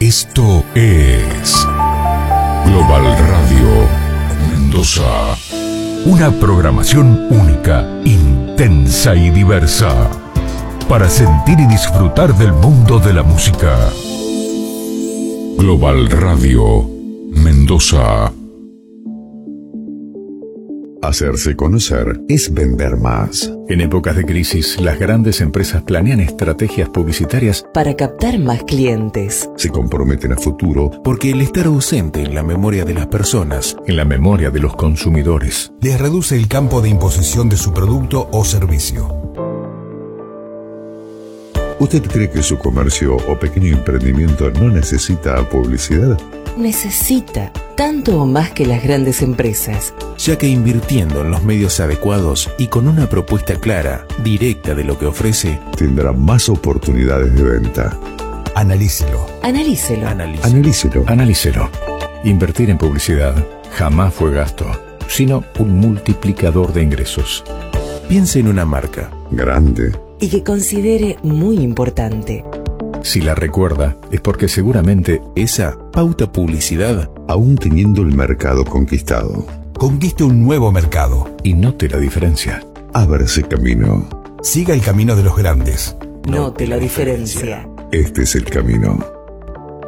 Esto es Global Radio Mendoza. Una programación única, intensa y diversa, para sentir y disfrutar del mundo de la música. Global Radio Mendoza. Hacerse conocer es vender más. En épocas de crisis, las grandes empresas planean estrategias publicitarias para captar más clientes. Se comprometen a futuro porque el estar ausente en la memoria de las personas, en la memoria de los consumidores, les reduce el campo de imposición de su producto o servicio. ¿Usted cree que su comercio o pequeño emprendimiento no necesita publicidad? Necesita, tanto o más que las grandes empresas. Ya que invirtiendo en los medios adecuados y con una propuesta clara, directa de lo que ofrece, tendrá más oportunidades de venta. Analícelo. Analícelo. Analícelo. Analícelo. Invertir en publicidad jamás fue gasto, sino un multiplicador de ingresos. Piense en una marca grande y que considere muy importante. Si la recuerda, es porque seguramente esa pauta publicidad, aún teniendo el mercado conquistado, conquiste un nuevo mercado y note la diferencia. Ábrase camino. Siga el camino de los grandes. Note la diferencia. Este es el camino.